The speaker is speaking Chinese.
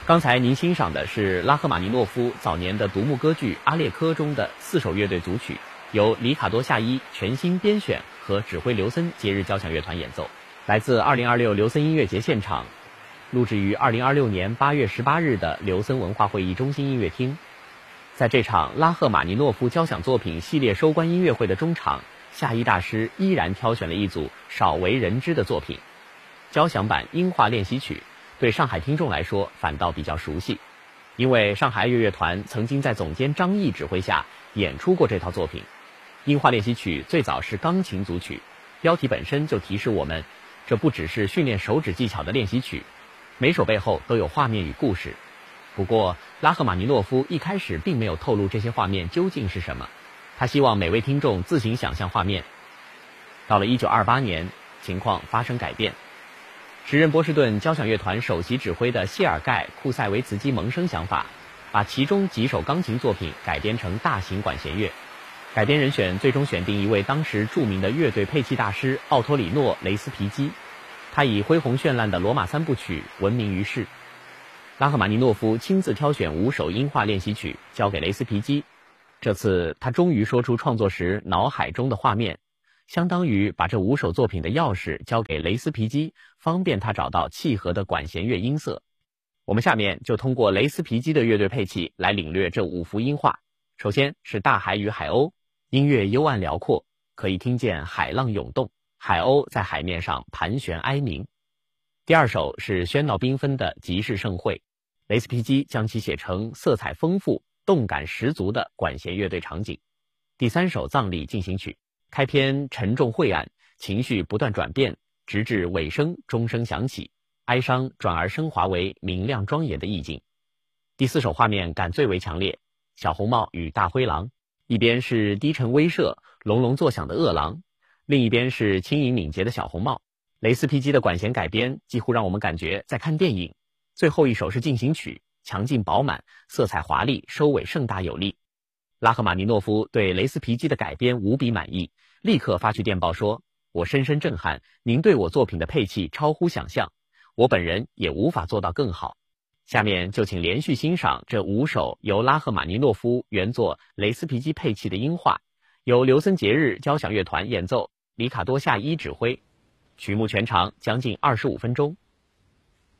刚才您欣赏的是拉赫玛尼诺夫早年的独幕歌剧《阿列科》中的4首乐队组曲，由里卡多·夏伊全新编选和指挥刘森节日交响乐团演奏，来自2026刘森音乐节现场，录制于2026年8月18日的刘森文化会议中心音乐厅。在这场拉赫玛尼诺夫交响作品系列收官音乐会的中场，夏伊大师依然挑选了一组少为人知的作品——交响版音画练习曲。对上海听众来说反倒比较熟悉，因为上海爱乐乐团曾经在总监张毅指挥下演出过这套作品。音画练习曲最早是钢琴组曲，标题本身就提示我们，这不只是训练手指技巧的练习曲，每首背后都有画面与故事。不过拉赫玛尼诺夫一开始并没有透露这些画面究竟是什么，他希望每位听众自行想象画面。到了1928年，情况发生改变。时任波士顿交响乐团首席指挥的谢尔盖·库塞维茨基萌生想法，把其中几首钢琴作品改编成大型管弦乐。改编人选最终选定一位当时著名的乐队配器大师奥托里诺·雷斯皮基，他以恢宏绚烂的罗马三部曲闻名于世。拉赫玛尼诺夫亲自挑选5首音画练习曲交给雷斯皮基，这次他终于说出创作时脑海中的画面，相当于把这5首作品的钥匙交给雷斯皮基，方便他找到契合的管弦乐音色。我们下面就通过雷斯皮基的乐队配器来领略这5幅音画。首先是大海与海鸥，音乐幽暗辽阔，可以听见海浪涌动，海鸥在海面上盘旋哀鸣。第二首是喧闹缤纷的集市盛会，雷斯皮基将其写成色彩丰富、动感十足的管弦乐队场景。第三首葬礼进行曲，开篇沉重晦暗，情绪不断转变，直至尾声钟声响起，哀伤转而升华为明亮庄严的意境。第四首画面感最为强烈，小红帽与大灰狼，一边是低沉威慑、隆隆作响的恶狼，另一边是轻盈敏捷的小红帽。雷斯皮基的管弦改编几乎让我们感觉在看电影。最后一首是进行曲，强劲饱满，色彩华丽，收尾盛大有力。拉赫玛尼诺夫对雷斯皮基的改编无比满意，立刻发去电报说，我深深震撼，您对我作品的配器超乎想象，我本人也无法做到更好。下面就请连续欣赏这5首由拉赫玛尼诺夫原作雷斯皮基配器的音画，由刘森节日交响乐团演奏，里卡多·夏伊指挥，曲目全长将近25分钟。